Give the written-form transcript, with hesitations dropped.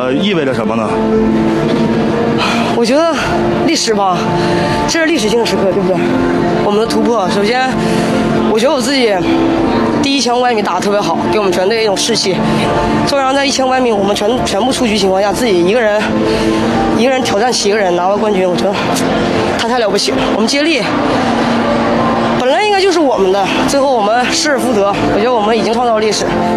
意味着什么呢？ 我觉得历史吧，这是历史性的时刻，对不对？我们的突破，首先，我觉得我自己第1500米打得特别好，给我们全队一种士气。纵然在1500米我们全部出局情况下，自己一个人挑战7个人拿到冠军，我觉得他太了不起了。我们接力本来应该就是我们的，最后我们失而复得，我觉得我们已经创造了历史。